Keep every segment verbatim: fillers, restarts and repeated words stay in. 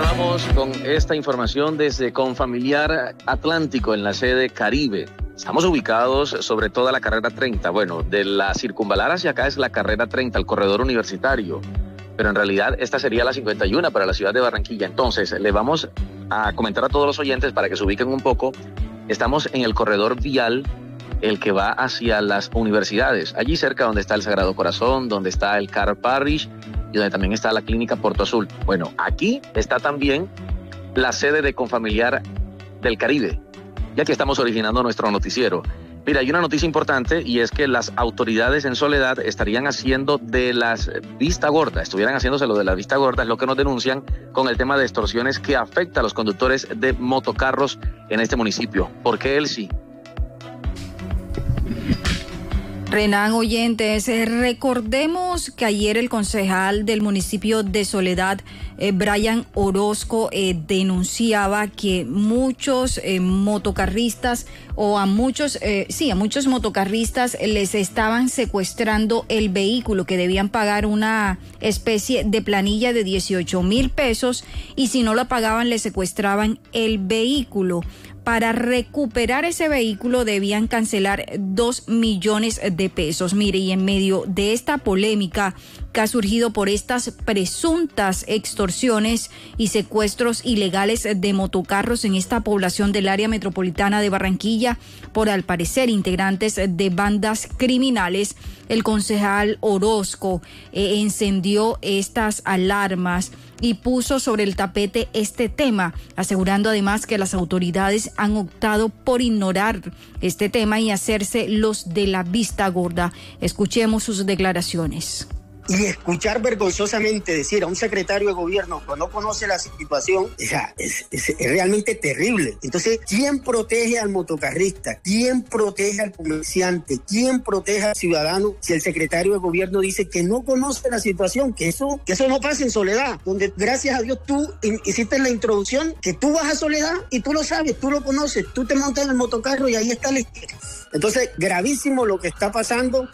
Continuamos con esta información desde Confamiliar Atlántico en la sede Caribe. Estamos ubicados sobre toda la carrera treinta. Bueno, de la circunvalar hacia acá es la carrera treinta, el corredor universitario. Pero en realidad esta sería la cincuenta y uno para la ciudad de Barranquilla. Entonces, le vamos a comentar a todos los oyentes para que se ubiquen un poco. Estamos en el corredor vial, el que va hacia las universidades. Allí cerca donde está el Sagrado Corazón, donde está el Car Parish y donde también está la clínica Puerto Azul. Bueno, aquí está también la sede de Confamiliar del Caribe. Y aquí estamos originando nuestro noticiero. Mira, hay una noticia importante y es que las autoridades en Soledad estarían haciendo de las vista gorda, estuvieran haciéndose lo de la vista gorda, es lo que nos denuncian con el tema de extorsiones que afecta a los conductores de motocarros en este municipio. ¿Por qué él sí? Renan, oyentes, recordemos que ayer el concejal del municipio de Soledad, eh, Brian Orozco, eh, denunciaba que muchos eh, motocarristas o a muchos, eh, sí, a muchos motocarristas les estaban secuestrando el vehículo, que debían pagar una especie de planilla de dieciocho mil pesos y si no lo pagaban les secuestraban el vehículo. Para recuperar ese vehículo debían cancelar dos millones de pesos. Mire, y en medio de esta polémica que ha surgido por estas presuntas extorsiones y secuestros ilegales de motocarros en esta población del área metropolitana de Barranquilla, por al parecer integrantes de bandas criminales, el concejal Orozco eh, encendió estas alarmas y puso sobre el tapete este tema, asegurando además que las autoridades han optado por ignorar este tema y hacerse los de la vista gorda. Escuchemos sus declaraciones. Y escuchar vergonzosamente decir a un secretario de gobierno que no conoce la situación, o sea, es, es, es realmente terrible. Entonces, ¿quién protege al motocarrista? ¿Quién protege al comerciante? ¿Quién protege al ciudadano si el secretario de gobierno dice que no conoce la situación? Que eso, que eso no pasa en Soledad, donde gracias a Dios tú hiciste la introducción, que tú vas a Soledad y tú lo sabes, tú lo conoces, tú te montas en el motocarro y ahí está la historia. Entonces, gravísimo lo que está pasando.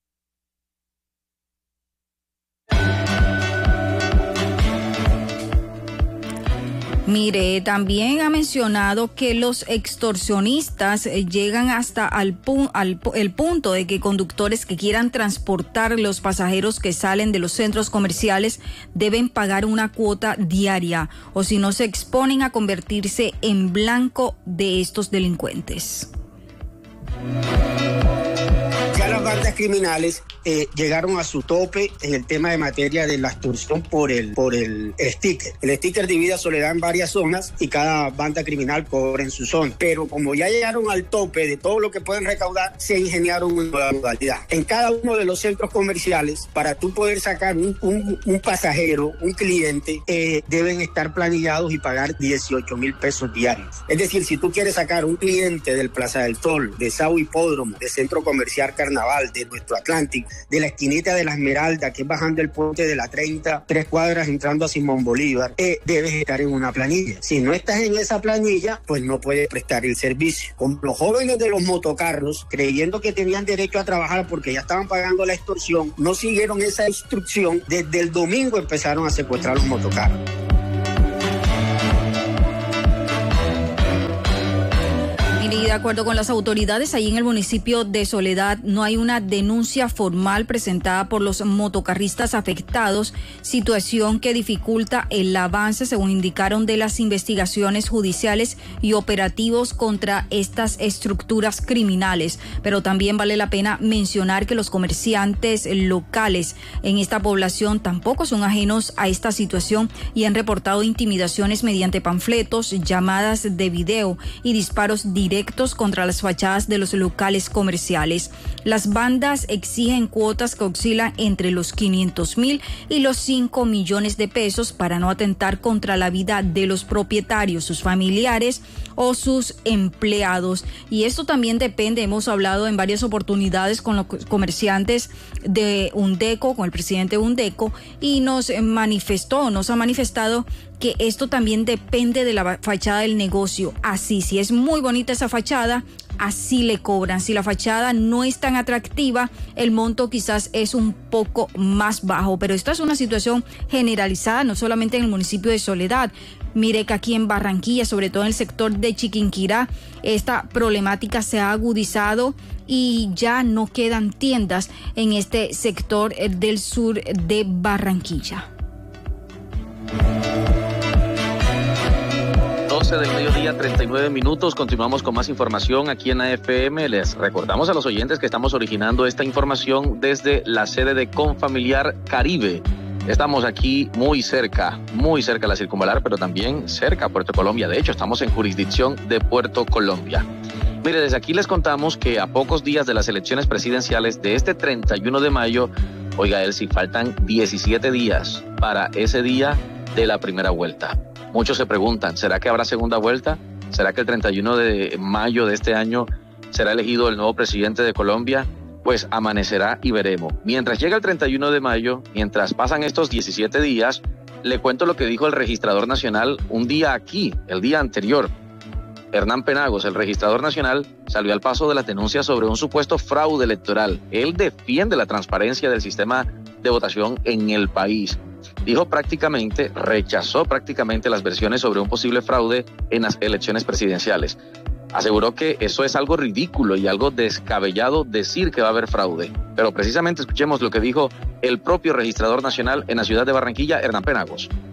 Mire, también ha mencionado que los extorsionistas llegan hasta al pu- al, el punto de que conductores que quieran transportar los pasajeros que salen de los centros comerciales deben pagar una cuota diaria, o si no se exponen a convertirse en blanco de estos delincuentes. Ya las bandas criminales eh, llegaron a su tope en el tema de materia de la extorsión por el por el, el sticker. El sticker divide a Soledad en varias zonas y cada banda criminal cobra en su zona. Pero como ya llegaron al tope de todo lo que pueden recaudar, se ingeniaron una nueva modalidad. En cada uno de los centros comerciales, para tú poder sacar un, un, un pasajero, un cliente, eh, deben estar planillados y pagar dieciocho mil pesos diarios. Es decir, si tú quieres sacar un cliente del Plaza del Sol, de Sao Hipódromo, de Centro Comercial Carnaval, de Nuestro Atlántico, de la esquinita de la Esmeralda, que es bajando el puente de la treinta, tres cuadras entrando a Simón Bolívar, eh, debes estar en una planilla. Si no estás en esa planilla, pues no puedes prestar el servicio. Como los jóvenes de los motocarros, creyendo que tenían derecho a trabajar porque ya estaban pagando la extorsión, no siguieron esa instrucción, desde el domingo empezaron a secuestrar los motocarros. Y de acuerdo con las autoridades, ahí en el municipio de Soledad no hay una denuncia formal presentada por los motocarristas afectados, situación que dificulta el avance, según indicaron, de las investigaciones judiciales y operativos contra estas estructuras criminales. Pero también vale la pena mencionar que los comerciantes locales en esta población tampoco son ajenos a esta situación y han reportado intimidaciones mediante panfletos, llamadas de video y disparos directos contra las fachadas de los locales comerciales. Las bandas exigen cuotas que oscilan entre los quinientos mil y los cinco millones de pesos para no atentar contra la vida de los propietarios, sus familiares o sus empleados. Y esto también depende, hemos hablado en varias oportunidades con los comerciantes de Undeco, con el presidente de Undeco, y nos manifestó, nos ha manifestado que esto también depende de la fachada del negocio. Así, si es muy bonita esa fachada, así le cobran. Si la fachada no es tan atractiva, el monto quizás es un poco más bajo. Pero esta es una situación generalizada, no solamente en el municipio de Soledad. Mire que aquí en Barranquilla, sobre todo en el sector de Chiquinquirá, esta problemática se ha agudizado y ya no quedan tiendas en este sector del sur de Barranquilla. doce del mediodía, treinta y nueve minutos. Continuamos con más información aquí en A F M. Les recordamos a los oyentes que estamos originando esta información desde la sede de Confamiliar Caribe. Estamos aquí muy cerca, muy cerca de la Circunvalar, pero también cerca a Puerto Colombia. De hecho, estamos en jurisdicción de Puerto Colombia. Mire, desde aquí les contamos que a pocos días de las elecciones presidenciales de este treinta y uno de mayo, oiga, él, si faltan diecisiete días para ese día de la primera vuelta. Muchos se preguntan, ¿será que habrá segunda vuelta? ¿Será que el treinta y uno de mayo de este año será elegido el nuevo presidente de Colombia? Pues amanecerá y veremos. Mientras llega el treinta y uno de mayo, mientras pasan estos diecisiete días, le cuento lo que dijo el registrador nacional un día aquí, el día anterior. Hernán Penagos, el registrador nacional, salió al paso de las denuncias sobre un supuesto fraude electoral. Él defiende la transparencia del sistema de votación en el país. Dijo prácticamente, rechazó prácticamente las versiones sobre un posible fraude en las elecciones presidenciales. Aseguró que eso es algo ridículo y algo descabellado decir que va a haber fraude. Pero precisamente escuchemos lo que dijo el propio registrador nacional en la ciudad de Barranquilla, Hernán Penagos.